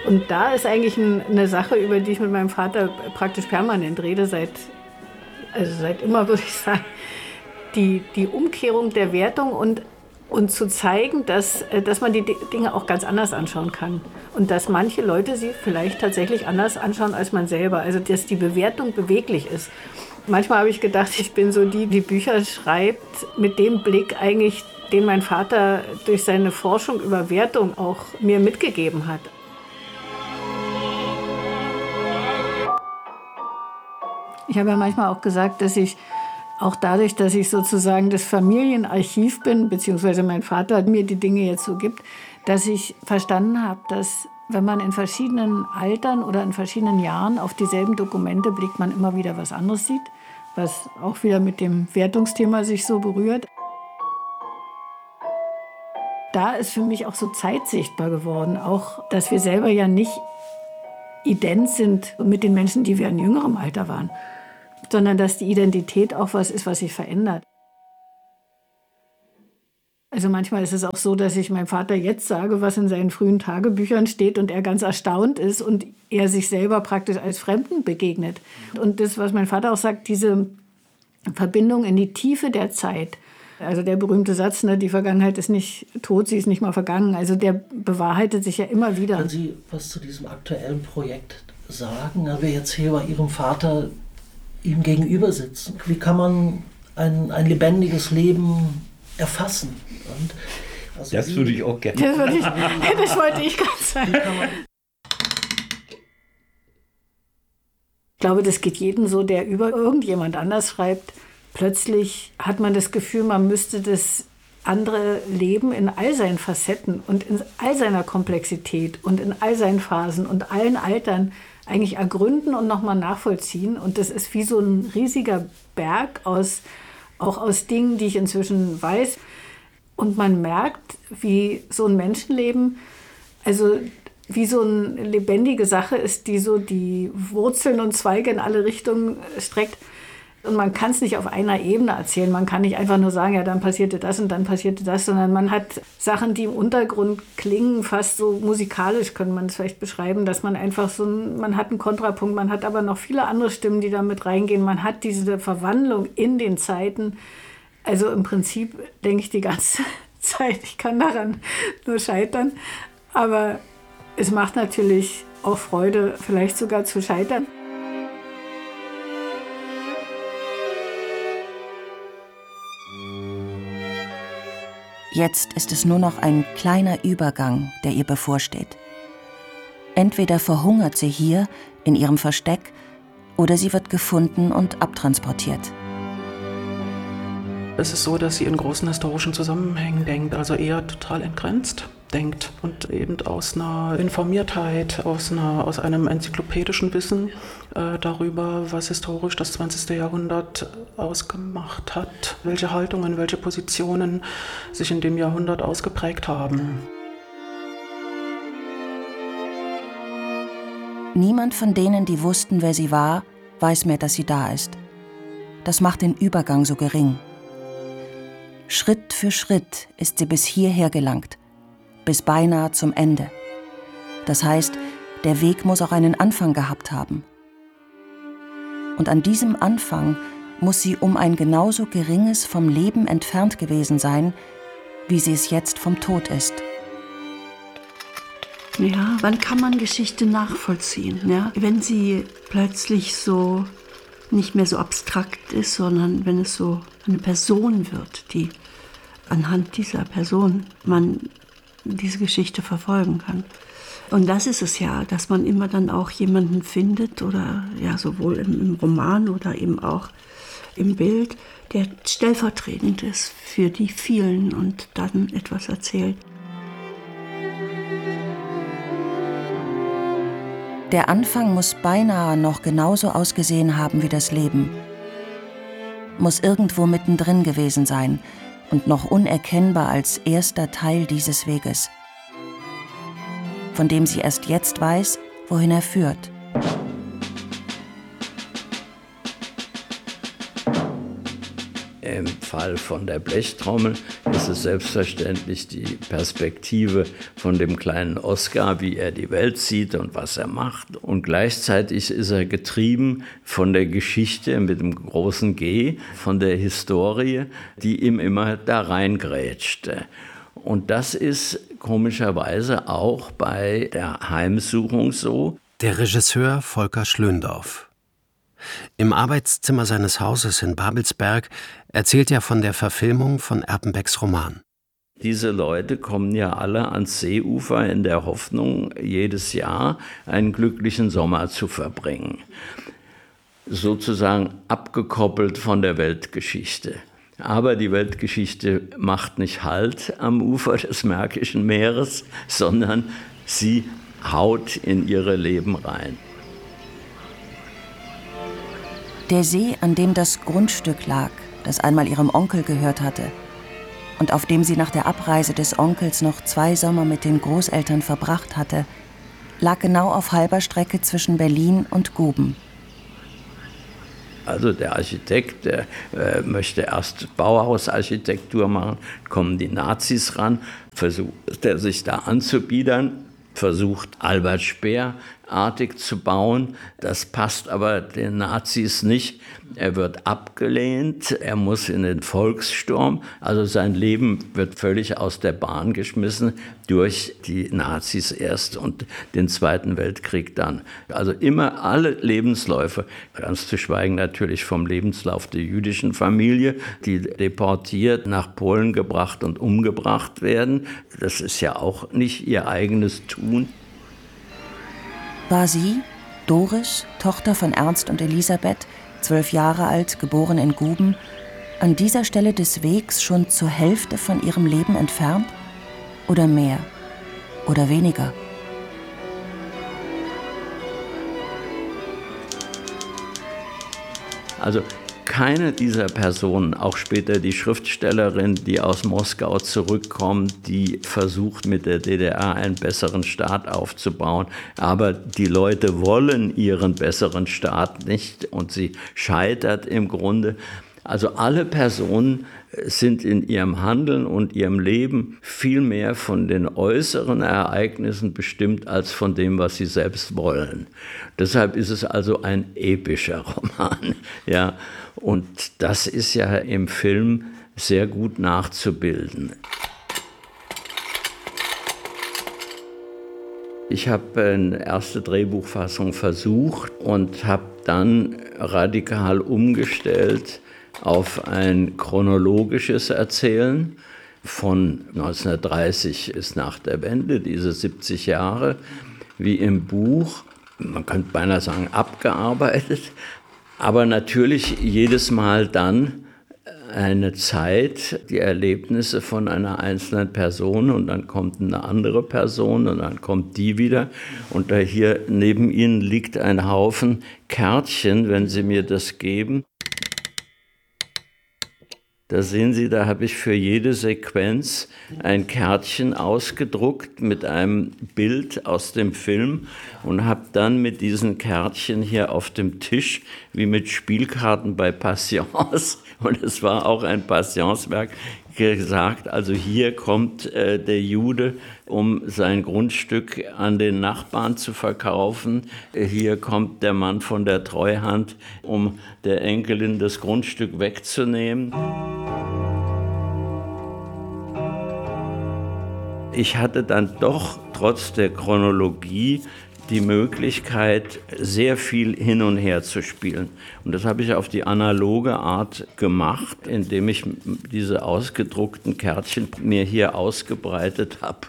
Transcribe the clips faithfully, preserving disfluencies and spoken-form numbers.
Und da ist eigentlich ein, eine Sache, über die ich mit meinem Vater praktisch permanent rede, seit, also seit immer, würde ich sagen, die, die Umkehrung der Wertung und, und zu zeigen, dass, dass man die Dinge auch ganz anders anschauen kann. Und dass manche Leute sie vielleicht tatsächlich anders anschauen als man selber. Also dass die Bewertung beweglich ist. Manchmal habe ich gedacht, ich bin so die, die Bücher schreibt, mit dem Blick eigentlich, den mein Vater durch seine Forschung über Wertung auch mir mitgegeben hat. Ich habe ja manchmal auch gesagt, dass ich auch dadurch, dass ich sozusagen das Familienarchiv bin, beziehungsweise mein Vater mir die Dinge jetzt so gibt, dass ich verstanden habe, dass wenn man in verschiedenen Altern oder in verschiedenen Jahren auf dieselben Dokumente blickt, man immer wieder was anderes sieht, was auch wieder mit dem Wertungsthema sich so berührt. Da ist für mich auch so Zeit sichtbar geworden, auch dass wir selber ja nicht ident sind mit den Menschen, die wir in jüngerem Alter waren, sondern dass die Identität auch was ist, was sich verändert. Also manchmal ist es auch so, dass ich meinem Vater jetzt sage, was in seinen frühen Tagebüchern steht und er ganz erstaunt ist und er sich selber praktisch als Fremden begegnet. Und das, was mein Vater auch sagt, diese Verbindung in die Tiefe der Zeit, also der berühmte Satz, ne, die Vergangenheit ist nicht tot, sie ist nicht mal vergangen, also der bewahrheitet sich ja immer wieder. Können Sie was zu diesem aktuellen Projekt sagen? Da wir jetzt hier bei Ihrem Vater ihm gegenüber sitzen. Wie kann man ein, ein lebendiges Leben erfassen? Und also das würde ich auch gerne. Das, würde ich, das wollte ich gerade sagen. Ich glaube, das geht jedem so, der über irgendjemand anders schreibt. Plötzlich hat man das Gefühl, man müsste das andere Leben in all seinen Facetten und in all seiner Komplexität und in all seinen Phasen und allen Altern eigentlich ergründen und nochmal nachvollziehen. Und das ist wie so ein riesiger Berg aus, auch aus Dingen, die ich inzwischen weiß. Und man merkt, wie so ein Menschenleben, also wie so eine lebendige Sache ist, die so die Wurzeln und Zweige in alle Richtungen streckt. Und man kann es nicht auf einer Ebene erzählen. Man kann nicht einfach nur sagen, ja, dann passierte das und dann passierte das, sondern man hat Sachen, die im Untergrund klingen, fast so musikalisch, könnte man es vielleicht beschreiben, dass man einfach so, ein, man hat einen Kontrapunkt, man hat aber noch viele andere Stimmen, die da mit reingehen. Man hat diese Verwandlung in den Zeiten. Also im Prinzip denke ich die ganze Zeit, ich kann daran nur scheitern. Aber es macht natürlich auch Freude, vielleicht sogar zu scheitern. Jetzt ist es nur noch ein kleiner Übergang, der ihr bevorsteht. Entweder verhungert sie hier in ihrem Versteck oder sie wird gefunden und abtransportiert. Es ist so, dass sie in großen historischen Zusammenhängen denkt, also eher total entgrenzt denkt und eben aus einer Informiertheit, aus, einer, aus einem enzyklopädischen Wissen äh, darüber, was historisch das zwanzigste Jahrhundert ausgemacht hat, welche Haltungen, welche Positionen sich in dem Jahrhundert ausgeprägt haben. Niemand von denen, die wussten, wer sie war, weiß mehr, dass sie da ist. Das macht den Übergang so gering. Schritt für Schritt ist sie bis hierher gelangt, bis beinahe zum Ende. Das heißt, der Weg muss auch einen Anfang gehabt haben. Und an diesem Anfang muss sie um ein genauso geringes vom Leben entfernt gewesen sein, wie sie es jetzt vom Tod ist. Ja, wann kann man Geschichte nachvollziehen? Ja? Wenn sie plötzlich so nicht mehr so abstrakt ist, sondern wenn es so eine Person wird, die anhand dieser Person man diese Geschichte verfolgen kann. Und das ist es ja, dass man immer dann auch jemanden findet, oder ja, sowohl im, im Roman oder eben auch im Bild, der stellvertretend ist für die vielen und dann etwas erzählt. Der Anfang muss beinahe noch genauso ausgesehen haben wie das Leben. Muss irgendwo mittendrin gewesen sein und noch unerkennbar als erster Teil dieses Weges, von dem sie erst jetzt weiß, wohin er führt. Ähm, Fall von der Blechtrommel ist es selbstverständlich die Perspektive von dem kleinen Oskar, wie er die Welt sieht und was er macht. Und gleichzeitig ist er getrieben von der Geschichte mit dem großen G, von der Historie, die ihm immer da reingrätschte. Und das ist komischerweise auch bei der Heimsuchung so. Der Regisseur Volker Schlöndorff. Im Arbeitszimmer seines Hauses in Babelsberg erzählt er von der Verfilmung von Erpenbecks Roman. Diese Leute kommen ja alle ans Seeufer in der Hoffnung, jedes Jahr einen glücklichen Sommer zu verbringen. Sozusagen abgekoppelt von der Weltgeschichte. Aber die Weltgeschichte macht nicht Halt am Ufer des Märkischen Meeres, sondern sie haut in ihre Leben rein. Der See, an dem das Grundstück lag, das einmal ihrem Onkel gehört hatte und auf dem sie nach der Abreise des Onkels noch zwei Sommer mit den Großeltern verbracht hatte, lag genau auf halber Strecke zwischen Berlin und Guben. Also der Architekt, der äh, möchte erst Bauhausarchitektur machen, kommen die Nazis ran, versucht er sich da anzubiedern, versucht Albert Speer-artig zu bauen. Das passt aber den Nazis nicht. Er wird abgelehnt, er muss in den Volkssturm. Also sein Leben wird völlig aus der Bahn geschmissen durch die Nazis erst und den Zweiten Weltkrieg dann. Also immer alle Lebensläufe, ganz zu schweigen natürlich vom Lebenslauf der jüdischen Familie, die deportiert nach Polen gebracht und umgebracht werden. Das ist ja auch nicht ihr eigenes Tun. War sie, Doris, Tochter von Ernst und Elisabeth, zwölf Jahre alt, geboren in Guben, an dieser Stelle des Wegs schon zur Hälfte von ihrem Leben entfernt? Oder mehr? Oder weniger? Also keine dieser Personen, auch später die Schriftstellerin, die aus Moskau zurückkommt, die versucht mit der D D R einen besseren Staat aufzubauen, aber die Leute wollen ihren besseren Staat nicht und sie scheitert im Grunde. Also alle Personen sind in ihrem Handeln und ihrem Leben viel mehr von den äußeren Ereignissen bestimmt als von dem, was sie selbst wollen. Deshalb ist es also ein epischer Roman. Ja. Und das ist ja im Film sehr gut nachzubilden. Ich habe eine erste Drehbuchfassung versucht und habe dann radikal umgestellt auf ein chronologisches Erzählen. Von neunzehnhundertdreißig ist nach der Wende, diese siebzig Jahre, wie im Buch, man könnte beinahe sagen, abgearbeitet, aber natürlich jedes Mal dann eine Zeit, die Erlebnisse von einer einzelnen Person und dann kommt eine andere Person und dann kommt die wieder und da hier neben Ihnen liegt ein Haufen Kärtchen, wenn Sie mir das geben. Da sehen Sie, da habe ich für jede Sequenz ein Kärtchen ausgedruckt mit einem Bild aus dem Film und habe dann mit diesen Kärtchen hier auf dem Tisch, wie mit Spielkarten bei Patience, und es war auch ein Patience-Werk, gesagt, also hier kommt äh, der Jude, um sein Grundstück an den Nachbarn zu verkaufen. Hier kommt der Mann von der Treuhand, um der Enkelin das Grundstück wegzunehmen. Ich hatte dann doch trotz der Chronologie die Möglichkeit, sehr viel hin und her zu spielen. Und das habe ich auf die analoge Art gemacht, indem ich diese ausgedruckten Kärtchen mir hier ausgebreitet habe.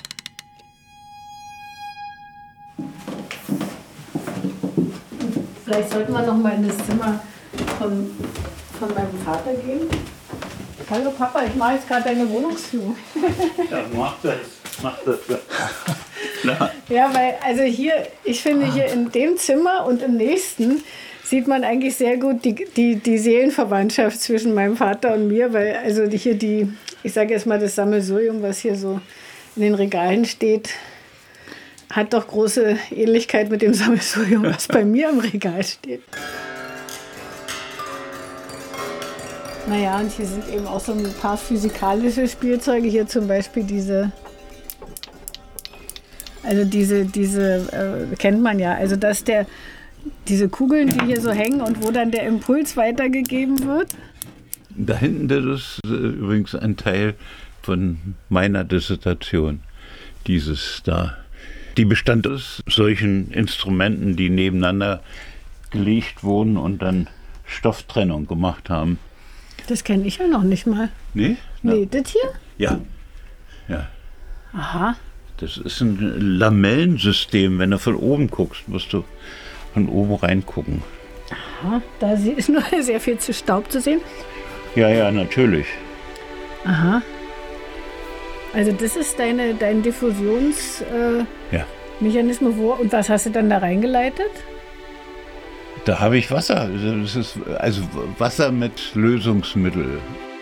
Vielleicht sollten wir noch mal in das Zimmer von, von meinem Vater gehen. Hallo Papa, ich mache jetzt gerade deine Wohnungsführung. Ja, mach das, mach das. Ja. Ja, weil also hier, ich finde hier in dem Zimmer und im nächsten sieht man eigentlich sehr gut die, die, die Seelenverwandtschaft zwischen meinem Vater und mir, weil also hier die, ich sage jetzt mal das Sammelsurium, was hier so in den Regalen steht, hat doch große Ähnlichkeit mit dem Sammelsurium, was bei mir im Regal steht. Naja, und hier sind eben auch so ein paar physikalische Spielzeuge. Hier zum Beispiel diese, also diese, diese äh, kennt man ja. Also dass der, diese Kugeln, die hier so hängen und wo dann der Impuls weitergegeben wird. Da hinten, das ist äh, übrigens ein Teil von meiner Dissertation, dieses da. Die bestand aus solchen Instrumenten, die nebeneinander gelegt wurden und dann Stofftrennung gemacht haben. Das kenne ich ja noch nicht mal. Nee? Nee, das hier? Ja. Ja. Aha. Das ist ein Lamellensystem. Wenn du von oben guckst, musst du von oben reingucken. Aha, da ist nur sehr viel zu Staub zu sehen. Ja, ja, natürlich. Aha. Also das ist deine, dein Diffusionsmechanismus. Äh, ja. Wo, und was hast du dann da reingeleitet? Da habe ich Wasser. Das ist also Wasser mit Lösungsmittel.